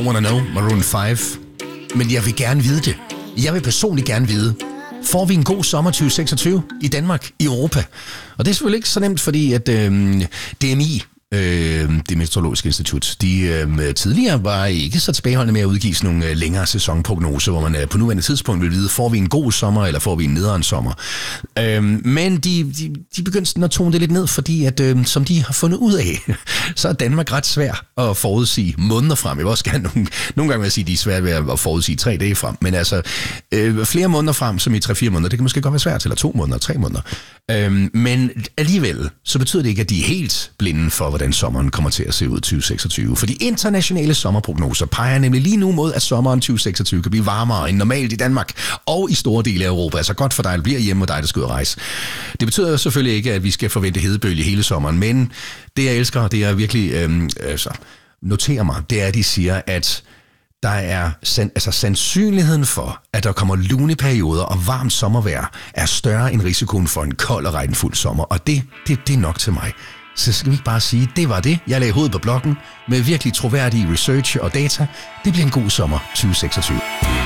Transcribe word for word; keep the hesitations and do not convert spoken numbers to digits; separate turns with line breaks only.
Don't Wanna Know, Maroon fem. Men jeg vil gerne vide det. Jeg vil personligt gerne vide, får vi en god sommer tyve seksogtyve i Danmark, i Europa? Og det er selvfølgelig ikke så nemt, fordi at øh, D M I, øh, det Meteorologiske Institut, de øh, tidligere var ikke så tilbageholdende med at udgive sådan nogle øh, længere sæsonprognoser, hvor man øh, på nuværende tidspunkt vil vide, får vi en god sommer, eller får vi en nederen sommer. Øh, men de, de, de begyndte sådan at tone det lidt ned, fordi at, øh, som de har fundet ud af, så er Danmark ret svær at forudsige måneder frem. Jeg vil også gerne nogle, nogle gange vil jeg sige, at de er svært ved at forudsige tre dage frem, men altså øh, flere måneder frem, som i tre-fire måneder, det kan måske godt være svært, eller to måneder, tre måneder. Øh, men alligevel, så betyder det ikke, at de er helt blinde for, hvordan sommeren kommer til at se ud tyve seksogtyve. For de internationale sommerprognoser peger nemlig lige nu mod, at sommeren tyve seksogtyve kan blive varmere end normalt i Danmark og i store dele af Europa. Altså godt for dig, der bliver hjemme, og dig, der skal ud og rejse. Det betyder selvfølgelig ikke, at vi skal forvente hedebølge hele sommeren, men det, jeg elsker, det er virkelig, øh, altså, noterer mig, det er, at de siger, at der er altså sandsynligheden for, at der kommer lune perioder og varmt sommervejr, er større end risikoen for en kold og regnfuld sommer. Og det, det, det er nok til mig. Så skal vi ikke bare sige, det var det. Jeg lagde hovedet på blokken med virkelig troværdige research og data. Det bliver en god sommer tyve seksogtyve.